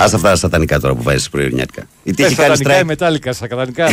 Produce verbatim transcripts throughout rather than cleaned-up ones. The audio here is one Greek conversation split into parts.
Ας αυτά τα σατανικά τώρα που βάζεις πρωινιάτικα. Η τύχη κάνει strike. Η μετάλλικα, σατανικά.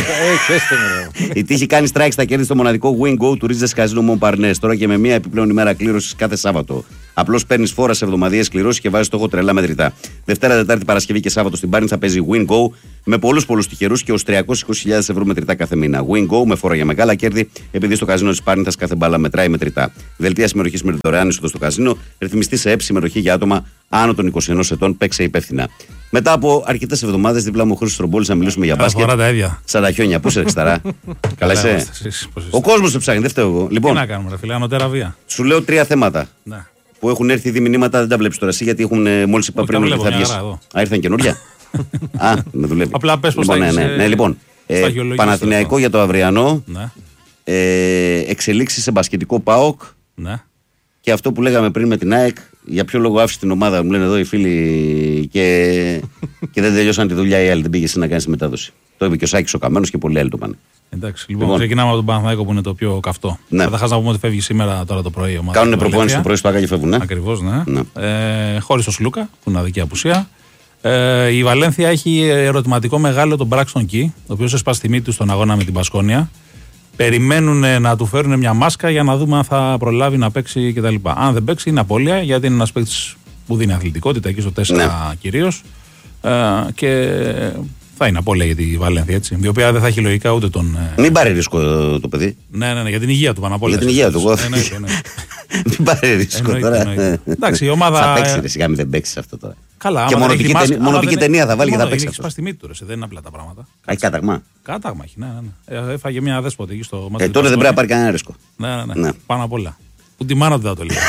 Η τύχη κάνει strike στα κέρδη στο μοναδικό Win Go του Ρίζες Καζίνο Μομπαρνές. Τώρα και με μία επιπλέον ημέρα κλήρωσης κάθε Σάββατο. Απλώς παίρνεις φόρα σε εβδομαδιαίες κληρώσεις και βάζεις στόχο τρελά μετρητά. Δευτέρα, Τετάρτη, Παρασκευή και Σάββατο στην Πάρνη θα παίζει Win Go με πολλούς πολλούς τυχερούς και ως τριακόσιες είκοσι χιλιάδες ευρώ μετρητά κάθε μήνα. Win Go με φόρα για μεγάλα κέρδη, επειδή στο καζίνο της Πάρνηθας κάθε μπάλα μετράει μετρητά. Δελτία συμμετοχής με δωρεάν είσοδο στο καζίνο, ρυθμιστή σε ΕΠ, συμμετοχή για άτομα άνω των είκοσι ενός ετών, παίξε υπεύθυνα. Μετά από αρκετές εβδομάδες, δίπλα μου ο Χρήστος Τρομπόλης να μιλήσουμε για μπάσκετ. Σαν τα χιόνια, πού σε εξταρά. Καλά είσαι. Ο κόσμος σε ψάχνει, δεν φταίω εγώ. Λοιπόν, τι να κάνουμε, ρε φίλε, ανωτέρα βία. Σου λέω τρία θέματα. Ναι. Που έχουν έρθει ήδη μηνύματα, δεν τα βλέπεις τώρα εσύ, γιατί έχουν μόλις είπα πριν ότι θα βγεις. Α, ήρθαν καινούρια. Α, με δουλεύει. Απλά πες πως λοιπόν, θα ναι, ναι, ναι, λοιπόν, ε, Παναθηναϊκό για το αυριανό. Ναι. Ε, εξελίξεις σε μπασκετικό ΠΑΟΚ. Ναι. Και αυτό που λέγαμε πριν με την ΑΕΚ, για ποιο λόγο άφησε την ομάδα, μου λένε εδώ οι φίλοι, και, και δεν τελειώσαν τη δουλειά οι άλλοι. Δεν πήγε εσύ να κάνει τη μετάδοση. Το είπε και ο Σάκης ο Καμένος και πολλοί άλλοι το πάνε. Εντάξει, λοιπόν, λοιπόν, ξεκινάμε από τον Παναθηναϊκό που είναι το πιο καυτό. Ναι. Καταρχάς να πούμε ότι φεύγει σήμερα τώρα το πρωί. Κάνουν προπόνηση το πρωί στο Άκα και φεύγουν. Ναι. Ακριβώς, ναι. ναι. Ε, χωρίς τον Σλούκα, που είναι αδική απουσία. Ε, η Βαλένθια έχει ερωτηματικό μεγάλο τον Μπράξτον Κι, ο οποίος έσπασε τη μύτη του στον αγώνα με την Μπασκόνια. Περιμένουν να του φέρουν μια μάσκα για να δούμε αν θα προλάβει να παίξει κτλ. Αν δεν παίξει, είναι απώλεια, γιατί είναι ένας παίκτης που δίνει αθλητικότητα εκεί στο τέσσερα ναι. κυρίως. Ε, και θα είναι απώλεια για τη Βαλένθια, έτσι. Η οποία δεν θα έχει λογικά ούτε τον. Μην πάρει ρίσκο το παιδί. Ναι, ναι, ναι, για την υγεία του πάνω απ' όλα. Για την υγεία του. Ναι, ναι, ναι. Μην πάρει ρίσκο τώρα. Εντάξει, η ομάδα. Θα παίξει, ρε, σιγά μην δεν παίξει αυτό τώρα. Καλά, και μονοπική ταινία θα βάλει και θα παίξει. Έχει σπάσει τη μύτη του, δεν είναι απλά τα πράγματα. Έχει κάταγμα. Κάταγμα έχει, ναι, ναι. Έφαγε μια δέσποτη εκεί στο μάτι. Ε, τότε δεν πρέπει να πάρει κανένα ρίσκο. Ναι, ναι, ναι. Πάνω απ' όλα. Που τη μάνα του δεν το λέει.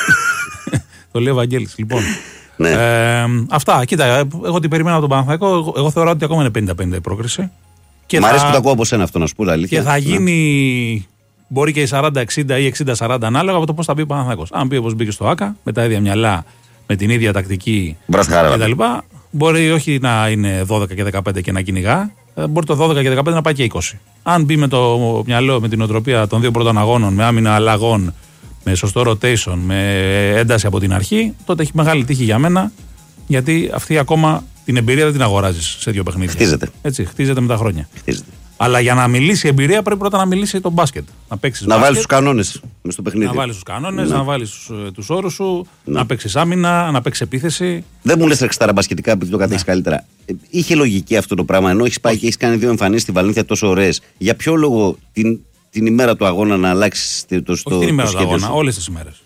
Το λέει ο Βαγγέλης. Λοιπόν. Ναι. Ε, αυτά, κοίτα, εγώ την περιμένω από τον Παναθηναϊκό. Εγώ, εγώ θεωρώ ότι ακόμα είναι πενήντα πενήντα η πρόκριση. Μ' αρέσει που το ακούω από σένα αυτό, να σου πω τα αλήθεια. Και θα γίνει, μπορεί και η σαράντα εξήντα ή εξήντα σαράντα ανάλογα από το πώς θα μπει ο Παναθηναϊκός. Αν πει όπως μπήκε στο Άκα, με τα ίδια μυαλά, με την ίδια τακτική κτλ. Μπορεί όχι να είναι δώδεκα και δεκαπέντε και να κυνηγά. Μπορεί το δώδεκα και δεκαπέντε να πάει και είκοσι. Αν μπει με το μυαλό, με την οτροπία των δύο πρώτων αγώνων, με άμυνα αλλαγών, με σωστό rotation, με ένταση από την αρχή, τότε έχει μεγάλη τύχη για μένα, γιατί αυτή ακόμα την εμπειρία δεν την αγοράζει σε δύο παιχνίδια. Χτίζεται. Έτσι, χτίζεται με τα χρόνια. Χτίζεται. Αλλά για να μιλήσει η εμπειρία πρέπει πρώτα να μιλήσει το μπάσκετ. Να παίξεις να βάλει του κανόνε στο παιχνίδι. Να βάλει του κανόνε, να, να βάλει του όρους σου, να, να παίξει άμυνα, να παίξει επίθεση. Δεν μου λε τρεξτάρα μπασκετικά επειδή το κατέχει καλύτερα. Είχε λογική αυτό το πράγμα, ενώ έχει πάει Όχι. και έχει κάνει δύο εμφανίσεις στη Βαλένθια τόσο ωραίες. Για ποιο λόγο την, την ημέρα του αγώνα να αλλάξει το, το, Όχι την ημέρα του αγώνα, όλες τις ημέρες.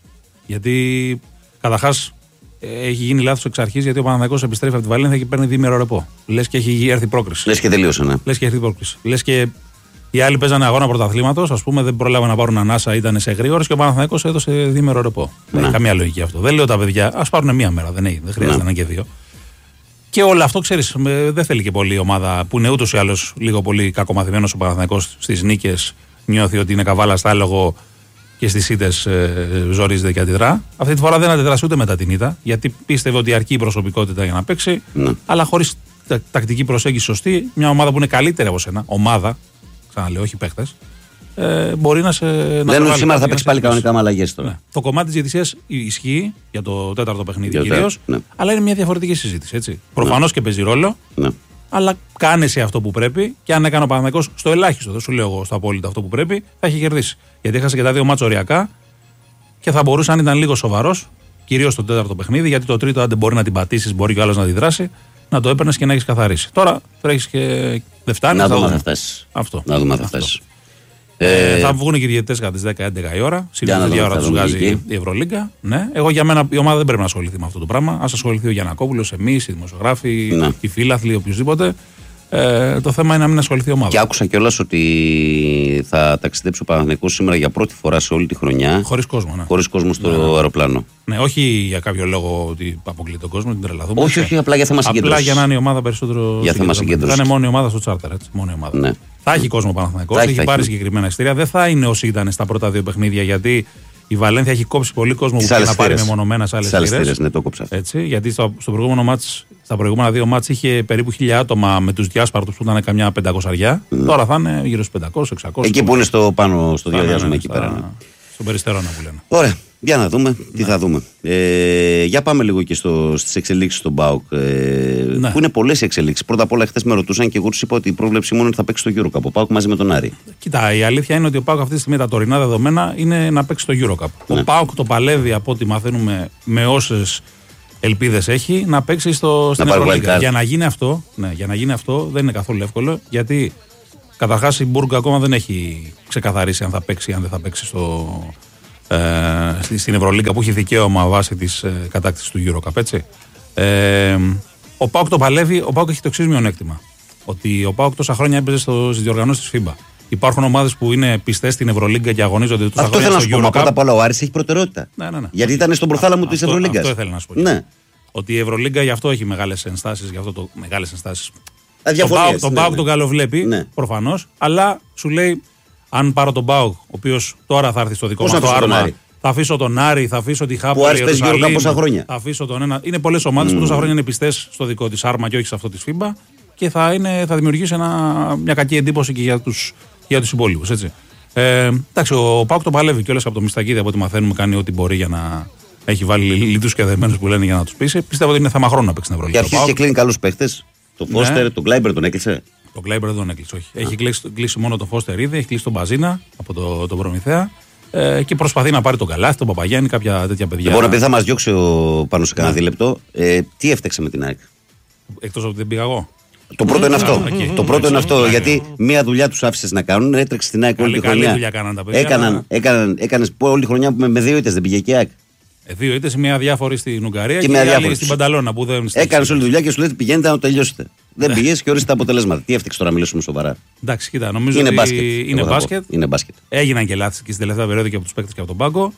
Γιατί καταρχάς έχει γίνει λάθος εξ αρχής, γιατί ο Παναθηναϊκός επιστρέφει από τη Βαλένθια και παίρνει διήμερο ρεπό. Λες και έχει έρθει πρόκριση. Λες και τελείωσε, ναι. Λες και έρθει πρόκριση. Λες και οι άλλοι παίζανε αγώνα πρωταθλήματος, ας πούμε, δεν προλάβανε να πάρουν ανάσα, ήταν σε γρήγορες και ο Παναθηναϊκός έδωσε διήμερο ρεπό. Δεν έχει καμία λογική αυτό. Δεν λέω τα παιδιά, ας πάρουν μία μέρα, δεν, έχει, δεν χρειάζεται να είναι και δύο. Και όλο αυτό, ξέρεις, δεν θέλει και πολύ η ομάδα που είναι ούτως ή άλλως λίγο πολύ κακομαθημένος ο Παναθηναϊκός στις νίκες, νιώθει ότι είναι καβάλα στα άλογο και στις ήττες ε, ζορίζεται και αντιδρά. Αυτή τη φορά δεν αντιδράσει ούτε μετά την ήττα, γιατί πίστευε ότι αρκεί η προσωπικότητα για να παίξει, ναι. αλλά χωρίς τα, τακτική προσέγγιση σωστή, μια ομάδα που είναι καλύτερη από σένα, ομάδα, ξαναλέω, όχι παίχτες, ε, μπορεί να σε. Δεν είναι σήμερα θα παίξει πάλι κανονικά με αλλαγές τώρα. Ναι. Το κομμάτι της διαιτησίας ισχύει για το τέταρτο παιχνίδι κυρίως, ναι. αλλά είναι μια διαφορετική συζήτηση. Έτσι. Προφανώς ναι. και παίζει ρόλο. Ναι. Αλλά κάνεσαι αυτό που πρέπει και αν έκανε ο Παναθηναϊκός στο ελάχιστο, δεν σου λέω εγώ στο απόλυτο αυτό που πρέπει, θα έχει κερδίσει. Γιατί έχασε και τα δύο μάτς οριακά και θα μπορούσε, αν ήταν λίγο σοβαρός, κυρίως στο τέταρτο παιχνίδι, γιατί το τρίτο, αν δεν μπορεί να την πατήσεις, μπορεί κι άλλος να αντιδράσει, να το έπαιρνες και να έχεις καθαρίσει. Τώρα τρέχεις και δεν φτάνει. Να δούμε αν θα φτάσει. Αυτό. Να δούμε αν θα φτάσει. Ε, θα βγουν και οι διαιτητές κατά τις δέκα έντεκα η ώρα. Συνήθως η ώρα τους βγάζει η Ευρωλίγκα. Ναι. Εγώ για μένα η ομάδα δεν πρέπει να ασχοληθεί με αυτό το πράγμα. Ας ασχοληθεί ο Γιαννακόπουλος, εμείς, οι δημοσιογράφοι, ναι. οι φίλαθλοι, οποιοδήποτε. Ε, το θέμα είναι να μην ασχοληθεί η ομάδα. Και άκουσα κιόλας ότι θα ταξιδέψει ο Παναθηναϊκός σήμερα για πρώτη φορά σε όλη τη χρονιά. Χωρίς κόσμο, ναι. Χωρίς κόσμο στο ναι. αεροπλάνο. Ναι, όχι για κάποιο λόγο ότι αποκλεί τον κόσμο, την τρελαθούμε. Όχι, όχι, απλά για θέμα συγκέντρωσης. Απλά για να είναι η ομάδα περισσότερο. Για θέμα συγκέντρωσης. Θα είναι μόνο η ομάδα στο τσάρτερ. Έτσι, μόνο η ομάδα. Ναι. Θα έχει κόσμο ο Παναθηναϊκός, έχει, έχει πάρει συγκεκριμένα εισιτήρια. Δεν θα είναι όσοι ήταν στα πρώτα δύο παιχνίδια, γιατί η Βαλένθια έχει κόψει πολύ κόσμο που θέλει να πάρει μεμονωμένα σε άλλες θύρες. Ναι, το κόψα. Έτσι, γιατί στο, στο προηγούμενο μάτς, στα προηγούμενα δύο μάτς είχε περίπου χίλια άτομα με τους διάσπαρτους που ήταν καμιά πεντακόσια. Mm. Τώρα θα είναι γύρω στους πεντακόσια εξακόσια. Εκεί που είναι στο πάνω στο διαδιάζουμε εκεί πέρα. Ναι. Στον Περιστέρωνα που λένε. Ωραία. Για να δούμε τι θα δούμε. Ε, για πάμε λίγο και στις εξελίξεις στον ΠΑΟΚ. Ε, ναι. Που είναι πολλές εξελίξεις. Πρώτα απ' όλα, χθες με ρωτούσαν και εγώ τους είπα ότι η πρόβλεψη μόνο θα παίξει στο EuroCup. Ο ΠΑΟΚ μαζί με τον Άρη. Κοίτα, η αλήθεια είναι ότι ο ΠΑΟΚ αυτή τη στιγμή τα τωρινά δεδομένα είναι να παίξει στο EuroCup. Ναι. Ο ΠΑΟΚ το παλεύει από ό,τι μαθαίνουμε με όσες ελπίδες έχει να παίξει στο, στην Ευρωλίγκα. Για να γίνει αυτό, ναι, για να γίνει αυτό δεν είναι καθόλου εύκολο, γιατί καταρχάς η Μπουργκ ακόμα δεν έχει ξεκαθαρίσει αν θα παίξει ή αν δεν θα παίξει στο. Ε, στην Ευρωλίγκα που έχει δικαίωμα βάσει της ε, κατάκτησης του EuroCup, έτσι. Ε, ο ΠΑΟΚ το παλεύει, ο ΠΑΟΚ έχει το εξής μειονέκτημα. Ότι ο ΠΑΟΚ τόσα χρόνια έπαιζε στις διοργανώσεις της FIBA. Υπάρχουν ομάδες που είναι πιστές στην Ευρωλίγκα και αγωνίζονται τόσα αυτό χρόνια στο EuroCup. Αυτό πρώτα απ' όλα ο Άρης έχει προτεραιότητα. Ναι, ναι, ναι. Γιατί ήταν στον προθάλαμο της Ευρωλίγκας. Αυτό ήθελα να σου πω. Ναι. Ότι η Ευρωλίγκα γι' αυτό έχει μεγάλες ενστάσεις, γι' αυτό το μεγάλες ενστάσεις. Τον ΠΑΟΚ τον καλοβλέπει, ναι. Προφανώς, αλλά σου λέει. Αν πάρω τον ΠΑΟΚ, ο οποίος τώρα θα έρθει στο δικό μας το άρμα, θα αφήσω τον Άρη, θα αφήσω τη Χάπο, θα αφήσω τον ένα. Είναι πολλές ομάδες mm. που τόσα χρόνια είναι πιστές στο δικό της άρμα και όχι σε αυτό της FIBA και θα, είναι, θα δημιουργήσει ένα, μια κακή εντύπωση και για τους, για τους υπόλοιπους. Έτσι. Ε, εντάξει, ο ΠΑΟΚ το παλεύει κιόλας από το Μιστακίδη, από ό,τι μαθαίνουμε, κάνει ό,τι μπορεί για να έχει βάλει λίτους και δεμένους που λένε για να τους πείσει. Πιστεύω ότι είναι θέμα χρόνου να παίξει την Ευρωλίγκα. Και αρχίζει και κλείνει καλούς παίχτες. Το Φώστερ, ναι. Τον Κλάιμπερ τον έκλεισε. Τον Κλάιμπερ δεν τον έκλεισε, όχι. Ναι. Έχει κλείσει, κλείσει μόνο τον Φώστερ ήδη, έχει κλείσει τον Μπαζίνα από τον το Προμηθέα ε, και προσπαθεί να πάρει τον Καλάθι, τον Παπαγιάννη, κάποια τέτοια παιδιά. Λοιπόν, επειδή θα μας διώξει ο, πάνω σε κανένα δίλεπτο, ε, τι έφταξε με την ΑΕΚ. Εκτός από ότι δεν πήγα εγώ. Το πρώτο είναι αυτό. Okay. Το πρώτο είναι αυτό. Γιατί μία δουλειά τους άφησες να κάνουν, έτρεξε στην ΑΕΚ όλη τη χρονιά. Καλή δουλειά κάναν τα παιδιά. Έκαναν, έκαναν, έκανες όλη χρονιά που με δύο ήττες δεν πήγε και η ΑΕΚ. Δύο ήττες, μία διάφορη στην Ουγγαρία και, και μία διάφορη στην Πανταλώνα που δεν. Έκανε όλη τη δουλειά και σου λέει πηγαίνετε να το τελειώσετε. Δεν πήγες και ορίστε τα αποτελέσματα. Τι έφτιαξε τώρα να μιλήσουμε σοβαρά. Εντάξει, κοίτα, νομίζω είναι ότι μπάσκετ. Είναι μπάσκετ. είναι μπάσκετ. Έγιναν και λάθη και στην τελευταία περίοδο και από τους παίκτες και από τον πάγκο.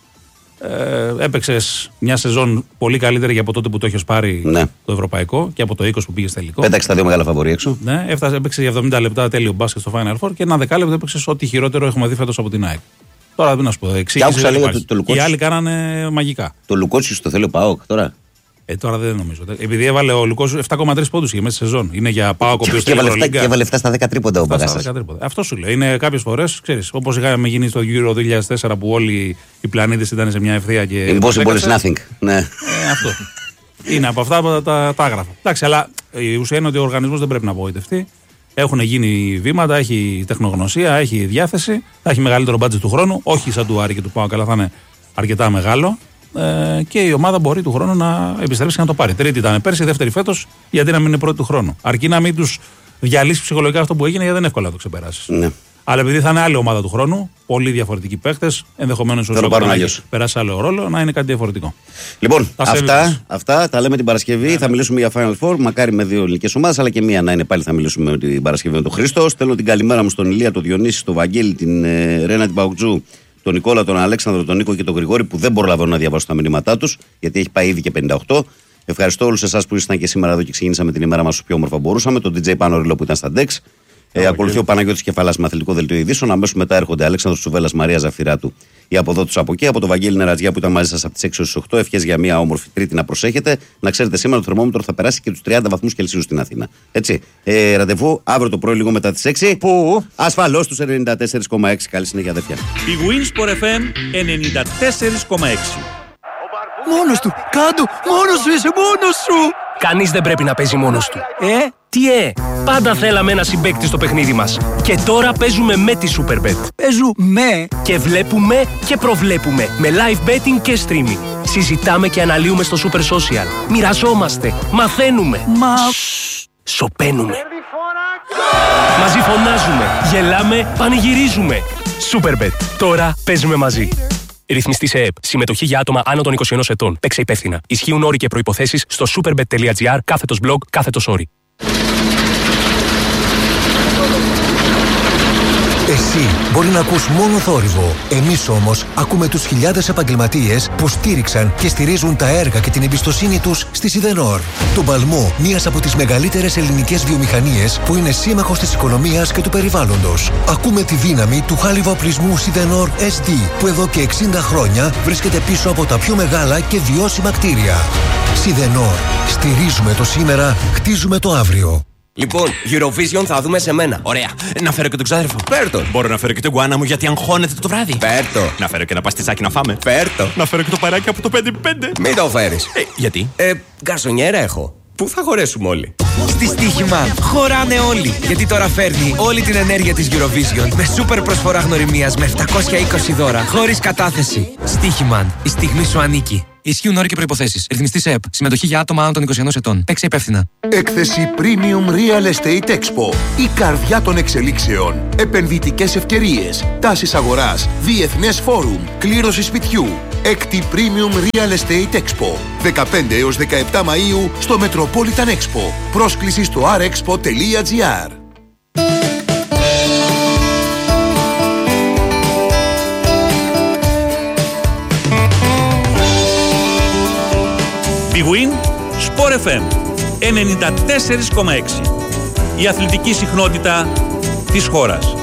Ε, έπαιξες μια σεζόν πολύ καλύτερη από τότε που το έχεις πάρει ναι. Το ευρωπαϊκό και από το είκοσι που πήγες τελικό. Πέταξε τα δύο μεγάλα φαβορί έξω. Ναι, έφτασε, έπαιξε για εβδομήντα λεπτά τέλειο μπάσκετ στο Final Four και ένα δεκάλεπτο έπαιξες ό,τι χειρότερο έχουμε δει φέτος από την ΑΕΚ. Τώρα δεν να σου πω. Εξήγησε. Οι άλλοι κάνανε μαγικά. Το Λουκότσιο το θέλει ο ΠΑΟΚ τώρα. Ε, τώρα δεν νομίζω. Επειδή έβαλε ο Λουκότσιο επτά κόμμα τρία πόντους για μέσα στη σεζόν. Είναι για ΠΑΟΚ ο οποίος θέλει. Και έβαλε εφτά στα δέκα τρίποντα ο Παγκάστας. Αυτό σου λέω. Είναι κάποιες φορές, ξέρεις, όπως είχαμε γίνει στο Euro δύο χιλιάδες τέσσερα που όλοι οι πλανήτες ήταν σε μια ευθεία και. Impossible is nothing. Ναι. Ε, αυτό. Είναι από αυτά τα, τα, τα άγραφα. Εντάξει, αλλά η ουσία είναι ότι ο οργανισμός δεν πρέπει να απογοητευτεί. Έχουν γίνει βήματα, έχει τεχνογνωσία, έχει διάθεση, θα έχει μεγαλύτερο μπάτζετ του χρόνου. Όχι σαν του Άρη και του ΠΑΟΚ, αλλά θα είναι αρκετά μεγάλο. Ε, και η ομάδα μπορεί του χρόνου να επιστρέψει και να το πάρει. Τρίτη ήταν πέρσι, δεύτερη φέτος, γιατί να μην είναι πρώτη του χρόνου. Αρκεί να μην τους διαλύσει ψυχολογικά αυτό που έγινε, γιατί δεν είναι εύκολο να το ξεπεράσει. Ναι. Αλλά επειδή θα είναι άλλη ομάδα του χρόνου, πολύ διαφορετικοί παίχτες, ενδεχομένως όσο περάσει άλλο ρόλο, να είναι κάτι διαφορετικό. Λοιπόν, αυτά, αυτά τα λέμε την Παρασκευή. Ναι, θα ναι. μιλήσουμε για Final Four, μακάρι με δύο ελληνικές ομάδες, αλλά και μία να είναι πάλι θα μιλήσουμε την Παρασκευή με τον Χρήστο. Στέλνω την καλημέρα μου στον Ηλία, τον Διονύση, τον Βαγγέλη, την ε, Ρένα την Παουτζού, τον Νικόλα, τον Αλέξανδρο, τον Νίκο και τον Γρηγόρη που δεν προλαβαίνω να διαβάσω τα μηνύματά τους, γιατί έχει πάει ήδη και πενήντα οκτώ. Ευχαριστώ όλους εσάς που ήσασταν και σήμερα εδώ και ξεκίνησαμε την ημέρα μας όσο πιο όμορφα μπορούσαμε. Τον ντι τζέι Πανόριλο που ήταν στα Ντεξ. Ε, ακολουθεί ο Παναγιώτης Κεφαλάς με αθλητικό δελτίο ειδήσεων. Αμέσως μετά έρχονται Αλέξανδρος Τσουβέλλας, Μαρία Ζαφυράτου, οι αποδότους από εκεί. Από το Βαγγέλη Νερατζιά που ήταν μαζί σας από τις έξι έως τις οκτώ. Ευχές για μια όμορφη Τρίτη να προσέχετε. Να ξέρετε σήμερα το θερμόμετρο θα περάσει και τους τριάντα βαθμούς Κελσίου στην Αθήνα. Έτσι. Ε, ραντεβού αύριο το πρωί λίγο μετά τις έξι. Πού? Ασφαλώς τους ενενήντα τέσσερα κόμμα έξι. Καλή συνέχεια, αδερφιά. Η Winsport εφ εμ ενενήντα τέσσερα κόμμα έξι. Μόνος του! Κάντο! Μόνος σου είσαι! Μόνος σου! Κανείς δεν πρέπει να παίζει μόνος του. Ε? Τι ε? Πάντα θέλαμε ένα συμπαίκτη στο παιχνίδι μας. Και τώρα παίζουμε με τη Superbet. Παίζουμε! Και βλέπουμε και προβλέπουμε. Με live betting και streaming. Συζητάμε και αναλύουμε στο Super Social. Μοιραζόμαστε. Μαθαίνουμε. Μα... Σωπαίνουμε. Μαζί φωνάζουμε. Γελάμε. Πανηγυρίζουμε. Superbet. Τώρα παίζουμε μαζί. Ρυθμιστή σε ΕΕΠ. Συμμετοχή για άτομα άνω των είκοσι ενός ετών. Παίξε υπεύθυνα. Ισχύουν όροι και προϋποθέσεις στο superbet.gr κάθετος blog κάθετος όροι. Εσύ μπορεί να ακούς μόνο θόρυβο. Εμείς όμως ακούμε τους χιλιάδες επαγγελματίες που στήριξαν και στηρίζουν τα έργα και την εμπιστοσύνη τους στη Σιδενόρ. Τον παλμό μιας από τις μεγαλύτερες ελληνικές βιομηχανίες που είναι σύμμαχος της οικονομίας και του περιβάλλοντος. Ακούμε τη δύναμη του χάλιβα-οπλισμού Σιδενόρ ες ντι που εδώ και εξήντα χρόνια βρίσκεται πίσω από τα πιο μεγάλα και βιώσιμα κτίρια. Σιδενόρ. Στηρίζουμε το σήμερα, χτίζουμε το αύριο. Λοιπόν, Eurovision θα δούμε σε μένα. Ωραία. Να φέρω και τον ξάδερφο. Φέρτο. Μπορώ να φέρω και τον γκουάνα μου γιατί αγχώνεται το βράδυ. Φέρτο. Να φέρω και ένα παστιτσάκι να φάμε. Φέρτο. Να φέρω και το παράκι από το πέντε πέντε. Μην το φέρεις. Ε, γιατί? Ε, γκαρσονιέρα έχω. Πού θα χωρέσουμε όλοι? Στη Στοίχημα χωράνε όλοι. Γιατί τώρα φέρνει όλη την ενέργεια της Eurovision με σούπερ προσφορά γνωριμίας με επτακόσια είκοσι δώρα χωρίς κατάθεση. Στοίχημαν. Η στιγμή σου ανήκει. Ισχύουν όροι και προϋποθέσεις. Ρυθμιστής ΕΕΠ. Συμμετοχή για άτομα άνω των είκοσι ενός ετών. Παίξε υπεύθυνα. Έκθεση Premium Real Estate Expo. Η καρδιά των εξελίξεων. Επενδυτικές ευκαιρίες. Τάσεις αγοράς. Διεθνές φόρουμ. Κλήρωση σπιτιού. Έκτη Premium Real Estate Expo. δεκαπέντε έως δεκαεπτά Μαΐου στο Metropolitan Expo. Πρόσκληση στο αρ εξπο τελεία τζι άρ. Big Win, Sport εφ εμ ενενήντα τέσσερα κόμμα έξι. Η αθλητική συχνότητα της χώρας.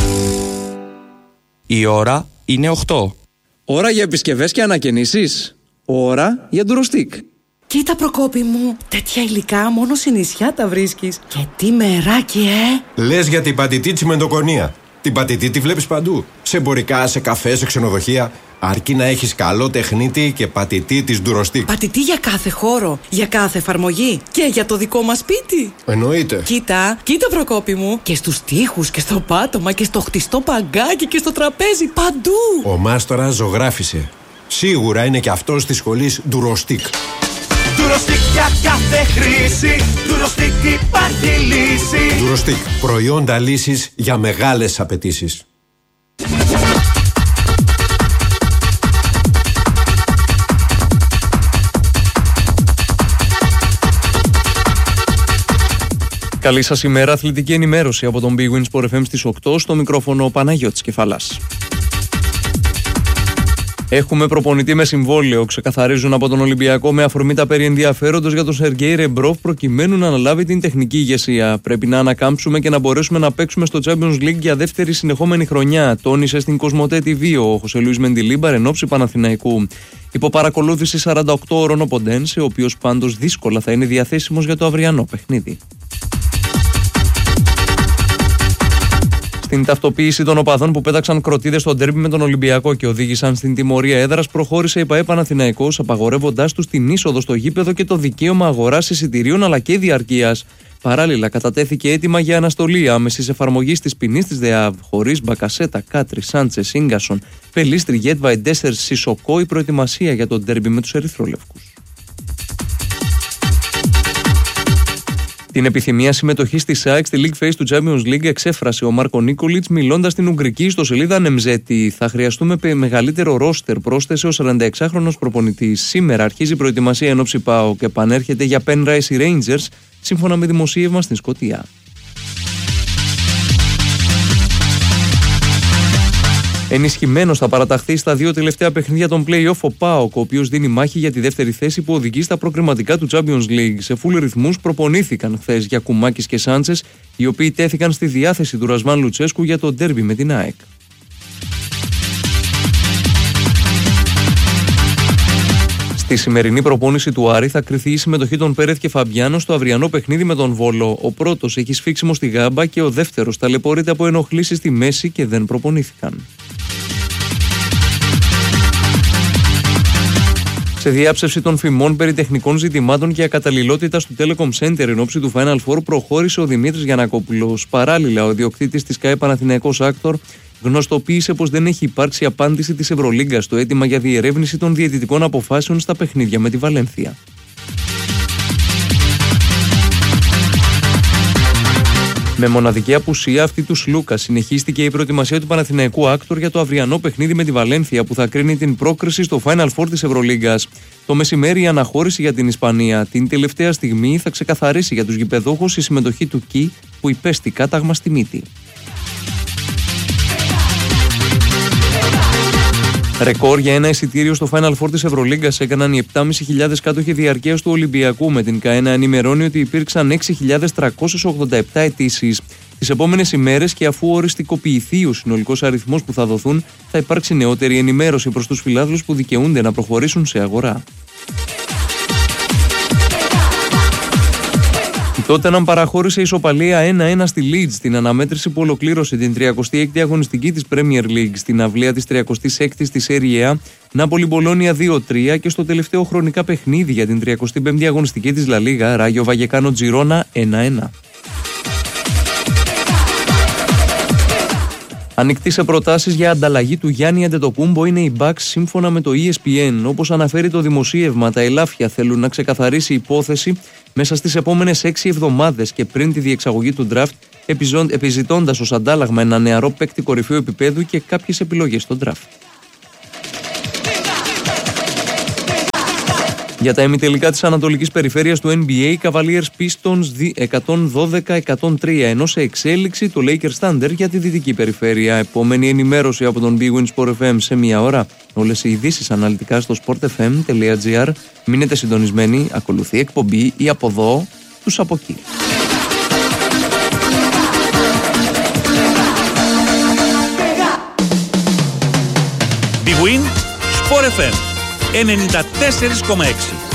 Η ώρα είναι οκτώ. Ώρα για επισκευές και ανακαινήσεις. Ώρα για ντουροστίκ. Κοίτα Προκόπη μου, τέτοια υλικά μόνο σε νησιά τα βρίσκεις. Και τι μεράκι, ε! Λες για την πατητή τσιμεντοκονία. Την πατητή τη βλέπεις παντού. Σε εμπορικά, σε καφέ, σε ξενοδοχεία. Αρκεί να έχεις καλό τεχνίτη και πατητή της ντουροστίκ. Πατητή για κάθε χώρο, για κάθε εφαρμογή και για το δικό μας σπίτι. Εννοείται. Κοίτα, κοίτα Προκόπη μου. Και στους τοίχους και στο πάτωμα και στο χτιστό παγκάκι και στο τραπέζι, παντού. Ο μάστορας ζωγράφισε. Σίγουρα είναι και αυτός της σχολής ντουροστίκ. Ντουροστίκ για κάθε χρήση. Ντουροστίκ υπάρχει λύση. Ντουροστίκ. Προϊόντα λύσης για μεγάλες απαιτήσεις. Καλή σας ημέρα, αθλητική ενημέρωση από τον Big Win Sport εφ εμ στις οκτώ, στο μικρόφωνο Παναγιώτης Κεφαλάς. Έχουμε προπονητή με συμβόλαιο, ξεκαθαρίζουν από τον Ολυμπιακό με αφορμή τα περί ενδιαφέροντος για τον Σεργέη Ρεμπρόφ προκειμένου να αναλάβει την τεχνική ηγεσία. Πρέπει να ανακάμψουμε και να μπορέσουμε να παίξουμε στο Champions League για δεύτερη συνεχόμενη χρονιά, τόνισε στην Κοσμοτέ τι βι ο Χωσέ Λουίς Μεντιλίμπαρ εν ώψη Παναθηναϊκού. Υπό παρακολούθηση σαράντα οκτώ ώρων ο Ποντένσε, ο οποίος πάντως δύσκολα θα είναι διαθέσιμος για το αυριανό παιχνίδι. Στην ταυτοποίηση των οπαδών που πέταξαν κροτίδες στο ντέρμπι με τον Ολυμπιακό και οδήγησαν στην τιμωρία έδρας, προχώρησε η ΠΑΕ Παναθηναϊκός, απαγορεύοντάς τους την είσοδο στο γήπεδο και το δικαίωμα αγοράς εισιτηρίων αλλά και διαρκείας. Παράλληλα, κατατέθηκε αίτημα για αναστολή άμεσης εφαρμογής της ποινής της ΔΕΑΒ, χωρίς Μπακασέτα, Κάτρι, Σάντσε, Σίγκασον, Πελίστρι, Γέτβα, Ντέσσερ, Σισοκό, η προετοιμασία για τον ντέρμπι με τους Ερυθρόλευκους. Την επιθυμία συμμετοχή στη ΣΑΕΚ στη League Phase του Champions League εξέφρασε ο Μάρκο Νίκολιτς μιλώντας στην Ουγγρική ιστοσελίδα Νεμζέτη. Θα χρειαστούμε μεγαλύτερο ρόστερ, πρόσθεσε ο σαρανταεξάχρονος προπονητής. Σήμερα αρχίζει η προετοιμασία εν ώψη ΠΑΟΚ και επανέρχεται για Penrith οι Rangers, σύμφωνα με δημοσίευμα στην Σκωτία. Ενισχυμένος θα παραταχθεί στα δύο τελευταία παιχνίδια των play-off ο ΠΑΟΚ, ο οποίος δίνει μάχη για τη δεύτερη θέση που οδηγεί στα προκριματικά του Champions League. Σε φουλ ρυθμούς προπονήθηκαν χθες Γιακουμάκης και Σάντσες, οι οποίοι τέθηκαν στη διάθεση του Ρασβάν Λουτσέσκου για το ντέρμπι με την ΑΕΚ. Στη σημερινή προπόνηση του Άρη θα κριθεί η συμμετοχή των Πέρεθ και Φαμπιάνο στο αυριανό παιχνίδι με τον Βόλο. Ο πρώτος έχει σφίξιμο στη γάμπα και ο δεύτερος ταλαιπωρείται από ενοχλήσεις στη μέση και δεν προπονήθηκαν. Σε διάψευση των φημών περί τεχνικών ζητημάτων και ακαταλληλότητας του Telecom Center εν ώψη του Final Four προχώρησε ο Δημήτρης Γιαννακόπουλος. Παράλληλα, ο ιδιοκτήτης της ΚΑΕ Παναθηναϊκός Άκτορ γνωστοποίησε πως δεν έχει υπάρξει απάντηση της Ευρωλίγκας στο αίτημα για διερεύνηση των διαιτητικών αποφάσεων στα παιχνίδια με τη Βαλένθια. Με μοναδική απουσία αυτή του Σλούκα συνεχίστηκε η προετοιμασία του Παναθηναϊκού Άκτορ για το αυριανό παιχνίδι με τη Βαλένθια που θα κρίνει την πρόκριση στο Final Four της Ευρωλίγκας. Το μεσημέρι η αναχώρηση για την Ισπανία. Την τελευταία στιγμή θα ξεκαθαρίσει για τους γηπεδόχους η συμμετοχή του Κι που υπέστη κάταγμα στη μύτη. Ρεκόρ για ένα εισιτήριο στο Final Four της Ευρωλίγκας έκαναν οι επτά χιλιάδες πεντακόσιοι κάτοχοι διαρκείας του Ολυμπιακού, με την ΚΑΕ να ενημερώνει ότι υπήρξαν έξι χιλιάδες τριακόσιες ογδόντα επτά αιτήσεις. Τις επόμενες ημέρες και αφού οριστικοποιηθεί ο συνολικός αριθμός που θα δοθούν, θα υπάρξει νεότερη ενημέρωση προς τους φιλάθλους που δικαιούνται να προχωρήσουν σε αγορά. Τότε να παραχώρησε ισοπαλία ένα ένα στη Leeds στην αναμέτρηση που ολοκλήρωσε την τριακοστή έκτη αγωνιστική της Premier League στην αυλαία της τριακοστής έκτης της Serie A, Νάπολη Μπολόνια δύο τρία και στο τελευταίο χρονικά παιχνίδι για την τριακοστή πέμπτη αγωνιστική της La Liga, Ράγιο Βαγεκάνο Τζιρόνα ένα ένα. Ανοιχτή σε προτάσεις για ανταλλαγή του Γιάννη Αντετοκούμπο είναι οι Bucks σύμφωνα με το E S P N. Όπως αναφέρει το δημοσίευμα, τα ελάφια θέλουν να ξεκαθαρίσει η υπόθεση μέσα στις επόμενες έξι εβδομάδες και πριν τη διεξαγωγή του draft, επιζητώντας ως αντάλλαγμα ένα νεαρό παίκτη κορυφαίου επίπεδου και κάποιες επιλογές στο draft. Για τα ημιτελικά της Ανατολικής Περιφέρειας του N B A, οι Cavaliers Pistons εκατόν δώδεκα εκατόν τρία, ενώ σε εξέλιξη το Lakers Thunder για τη Δυτική Περιφέρεια. Επόμενη ενημέρωση από τον Big Win Sport εφ εμ σε μία ώρα. Όλες οι ειδήσεις αναλυτικά στο sportfm τελεία gr. Μείνετε συντονισμένοι, ακολουθεί εκπομπή ή από εδώ, τους από εκεί. Big Win Sport εφ εμ ενενήντα τέσσερα κόμμα έξι.